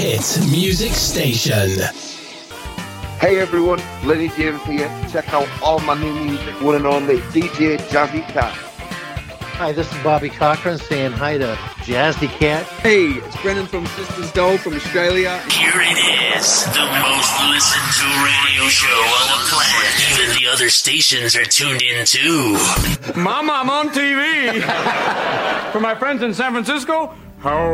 hit music station. Hey everyone, Lenny James here. Check out all my new music, one and only DJ Jazzy Cat. Hi, this is Bobby Cochran saying hi to Jazzy Cat. Hey, it's Brennan from Sisters Doll from Australia. Here it is, the most listened to radio show on the planet. Even the other stations are tuned in too. Mama, I'm on TV. For my friends in San Francisco, how